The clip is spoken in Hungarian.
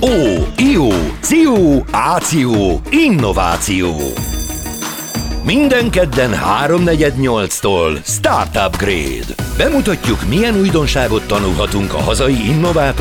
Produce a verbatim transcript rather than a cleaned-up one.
Ó, ió, ció, áció, innováció. Minden kedden háromnegyed nyolctól Startup Grade. Bemutatjuk, milyen újdonságot tanulhatunk a hazai innovátor